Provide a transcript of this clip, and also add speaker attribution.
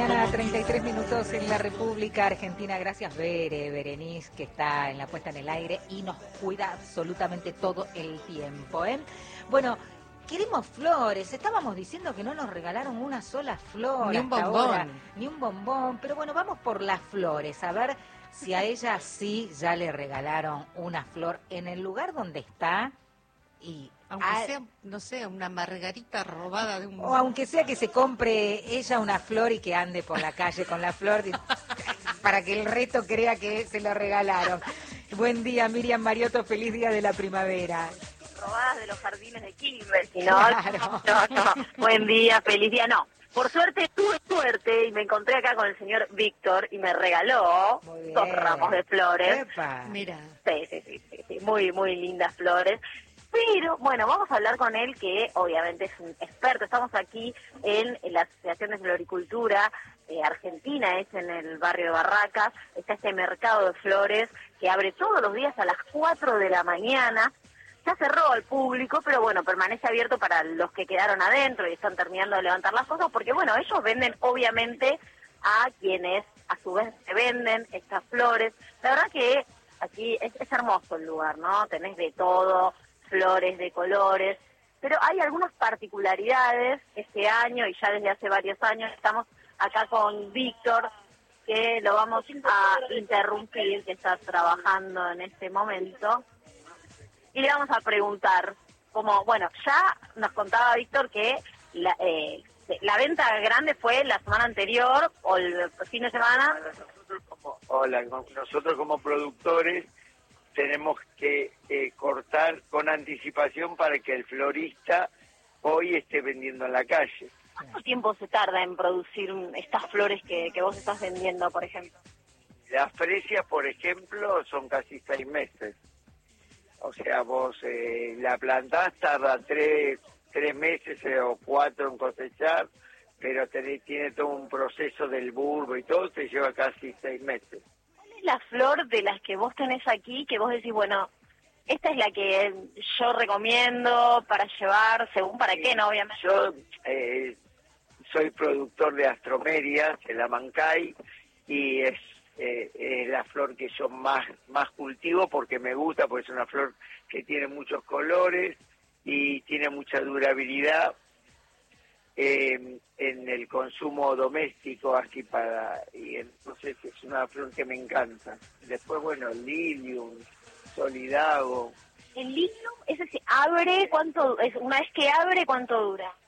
Speaker 1: mañana, 33 minutos en la República Argentina. Gracias, Berenice, que está en la puesta en el aire y nos cuida absolutamente todo el tiempo, ¿eh? Bueno, queremos flores. Estábamos diciendo que no nos regalaron una sola flor
Speaker 2: ni un
Speaker 1: hasta
Speaker 2: bombón.
Speaker 1: ahora, ni un bombón. Pero bueno, vamos por las flores, a ver si a ella sí ya le regalaron una flor en el lugar donde está. Y
Speaker 2: aunque sea, no sé, una margarita robada de un...
Speaker 1: O aunque sea que se compre ella una flor y que ande por la calle con la flor para que el resto crea que se lo regalaron. Buen día, Miriam Mariotto, feliz día de la primavera.
Speaker 3: Robadas de los jardines de Quilmes, ¿no?
Speaker 1: Claro.
Speaker 3: No. Buen día, feliz día, no. Por suerte, tuve suerte y me encontré acá con el señor Víctor y me regaló 2 ramos de flores.
Speaker 1: Epa.
Speaker 2: Mira.
Speaker 3: Sí. Muy lindas flores. Pero, bueno, vamos a hablar con él, que obviamente es un experto. Estamos aquí en la Asociación de Floricultura Argentina, es en el barrio de Barracas. Está este mercado de flores que abre todos los días a las 4 de la mañana. Ya cerró al público, pero bueno, permanece abierto para los que quedaron adentro y están terminando de levantar las cosas, porque bueno, ellos venden obviamente a quienes a su vez se venden estas flores. La verdad que aquí es hermoso el lugar, ¿no? Tenés de todo, flores de colores, pero hay algunas particularidades este año y ya desde hace varios años. Estamos acá con Víctor, que lo vamos a interrumpir, que está trabajando en este momento, y le vamos a preguntar, como, bueno, ya nos contaba Víctor que la venta grande fue la semana anterior o el fin de semana.
Speaker 4: Nosotros como productores tenemos que cortar con anticipación para que el florista hoy esté vendiendo en la calle.
Speaker 3: ¿Cuánto tiempo se tarda en producir estas flores que vos estás vendiendo, por ejemplo?
Speaker 4: Las fresias, por ejemplo, son casi 6 meses. O sea, vos la plantás, tarda 3 meses o 4 en cosechar, pero tiene todo un proceso del bulbo y todo, te lleva casi 6 meses.
Speaker 3: ¿Cuál es la flor de las que vos tenés aquí que vos decís, bueno, esta es la que yo recomiendo para llevar, según para qué, no, obviamente?
Speaker 4: Yo soy productor de astromerias en la Mancay y es la flor que yo más cultivo porque me gusta, porque es una flor que tiene muchos colores y tiene mucha durabilidad en el consumo doméstico aquí y entonces es una flor que me encanta. Después, bueno, Lilium, Solidago.
Speaker 3: ¿El lilium ese se abre? Una vez que abre, cuánto dura?